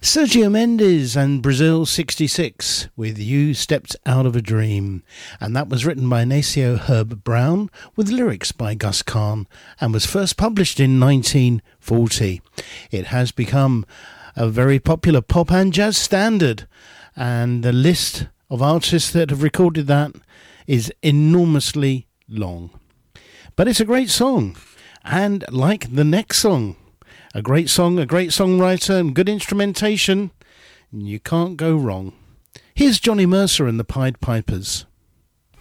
Sergio Mendes and Brazil 66 with You Stepped Out of a Dream, and that was written by Nacio Herb Brown with lyrics by Gus Kahn and was first published in 1940. It has become a very popular pop and jazz standard, and the list of artists that have recorded that is enormously long. But it's a great song, and like the next song, a great song, a great songwriter, and good instrumentation. You can't go wrong. Here's Johnny Mercer and the Pied Pipers.